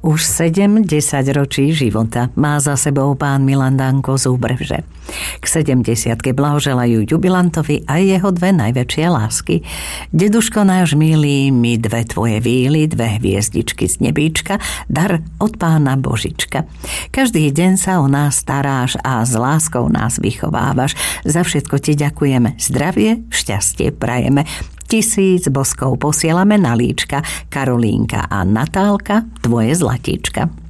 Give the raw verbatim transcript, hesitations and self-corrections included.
Už sedem desaťročí života má za sebou pán Milan Danko z Úbrevže. K sedemdesiatke blahoželajú jubilantovi aj jeho dve najväčšie lásky. Deduško náš milý, my dve tvoje víly, dve hviezdičky z nebíčka, dar od pána Božička. Každý deň sa o nás staráš a s láskou nás vychovávaš. Za všetko ti ďakujeme. Zdravie, šťastie prajeme. Tisíc boskov posielame na líčka, Karolínka a Natálka, tvoje zlatíčka.